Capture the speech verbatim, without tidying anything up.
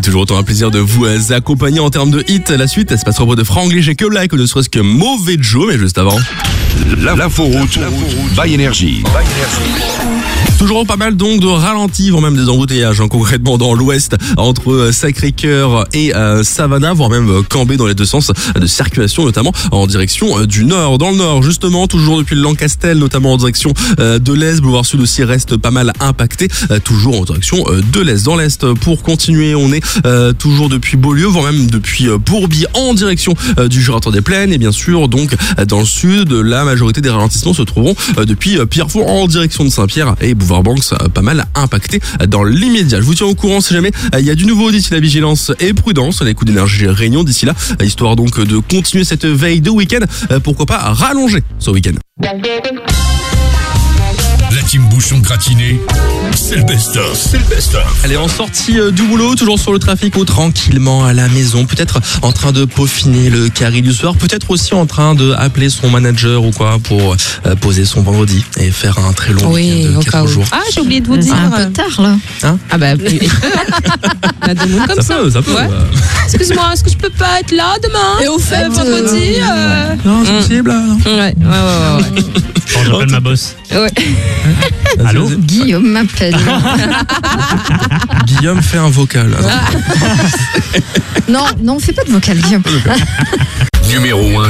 toujours autant un plaisir de vous accompagner en termes de hit. La suite, elle se passe auprès de Franglish et que Black, ne serait-ce que Mauvais Joe, mais juste avant. L'inforoute by Énergie. Toujours pas mal donc de ralentis, voire même des embouteillages, hein, concrètement dans l'ouest, entre Sacré-Cœur et euh, Savannah, voire même euh, Cambé dans les deux sens de circulation, notamment en direction euh, du nord. Dans le nord, justement, toujours depuis le Lancastel, notamment en direction euh, de l'est, boulevard sud aussi reste pas mal impacté, euh, toujours en direction euh, de l'est. Dans l'est, pour continuer, on est euh, toujours depuis Beaulieu, voire même depuis euh, Bourby en direction euh, du Juraton des Plaines, et bien sûr, donc euh, dans le sud, la majorité des ralentissements se trouveront euh, depuis euh, Pierrefonds en direction de Saint-Pierre et Boulevard Banks, pas mal impacté dans l'immédiat. Je vous tiens au courant si jamais il y a du nouveau d'ici là, vigilance et prudence. Les coups d'énergie réunion d'ici là, histoire donc de continuer cette veille de week-end. Pourquoi pas rallonger ce week-end. La team Bouchon Gratiné, c'est le best-of, c'est le best-of. Allez, en sortie euh, du boulot, toujours sur le trafic ou tranquillement à la maison, peut-être en train de peaufiner le carré du soir, peut-être aussi en train de appeler son manager ou quoi pour euh, poser son vendredi et faire un très long Oui, week-end au de cas quatre où. jours. Ah, j'ai oublié de vous C'est dire. un peu tard là. Hein Ah bah, plus. On a des mots comme ça, ça. peut, ça peut. Ouais. euh, Excuse-moi, est-ce que je peux pas être là demain? Et au fait, Euh, vendredi euh... Non, c'est possible. là. Ouais, ouais, ouais, ouais. Quand j'appelle ma boss. ouais. Allô? Vas-y, Guillaume m'appelle. Guillaume fait un vocal. Non, non, fais pas de vocal, Guillaume. Numéro un